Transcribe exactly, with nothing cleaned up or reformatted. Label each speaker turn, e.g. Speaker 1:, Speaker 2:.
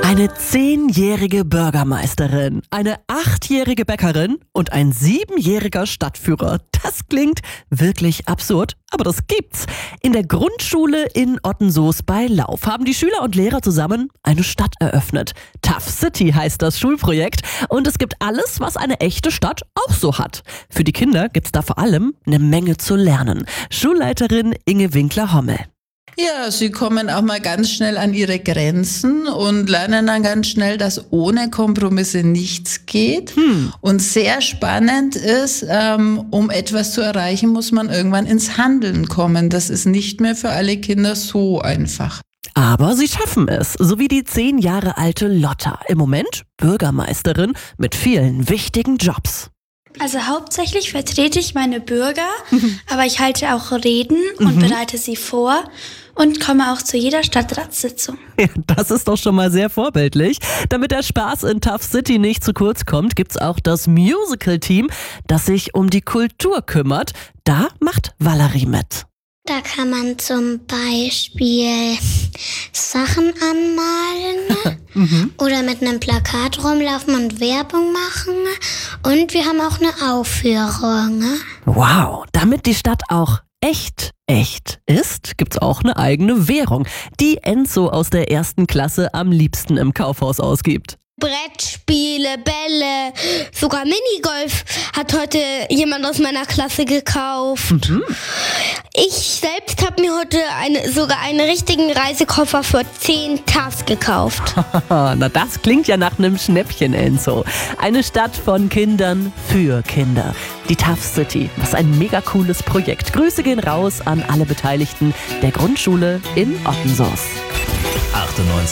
Speaker 1: Eine zehnjährige Bürgermeisterin, eine achtjährige Bäckerin und ein siebenjähriger Stadtführer. Das klingt wirklich absurd, aber das gibt's. In der Grundschule in Ottensoos bei Lauf haben die Schüler und Lehrer zusammen eine Stadt eröffnet. Tough City heißt das Schulprojekt und es gibt alles, was eine echte Stadt auch so hat. Für die Kinder gibt's da vor allem eine Menge zu lernen. Schulleiterin Inge Winkler-Hommel.
Speaker 2: Ja, sie kommen auch mal ganz schnell an ihre Grenzen und lernen dann ganz schnell, dass ohne Kompromisse nichts geht. Hm. Und sehr spannend ist, ähm, um etwas zu erreichen, muss man irgendwann ins Handeln kommen. Das ist nicht mehr für alle Kinder so einfach.
Speaker 1: Aber sie schaffen es, so wie die zehn Jahre alte Lotta. Im Moment Bürgermeisterin mit vielen wichtigen Jobs.
Speaker 3: Also hauptsächlich vertrete ich meine Bürger, aber ich halte auch Reden und mhm. bereite sie vor und komme auch zu jeder Stadtratssitzung.
Speaker 1: Ja, das ist doch schon mal sehr vorbildlich. Damit der Spaß in Tough City nicht zu kurz kommt, gibt's auch das Musical-Team, das sich um die Kultur kümmert. Da macht Valerie mit.
Speaker 4: Da kann man zum Beispiel Sachen anmalen mhm. oder mit einem Plakat rumlaufen und Werbung machen. Und wir haben auch eine Aufführung.
Speaker 1: Wow, damit die Stadt auch echt, echt ist, gibt's auch eine eigene Währung, die Enzo aus der ersten Klasse am liebsten im Kaufhaus ausgibt.
Speaker 5: Brettspiele, Bälle, sogar Minigolf hat heute jemand aus meiner Klasse gekauft. Mhm. Ich selbst habe mir heute eine, sogar einen richtigen Reisekoffer für zehn Tags gekauft.
Speaker 1: Na, das klingt ja nach einem Schnäppchen, Enzo. Eine Stadt von Kindern für Kinder. Die Tough City, was ein mega cooles Projekt. Grüße gehen raus an alle Beteiligten der Grundschule in Ottensoos.
Speaker 6: achtundneunzig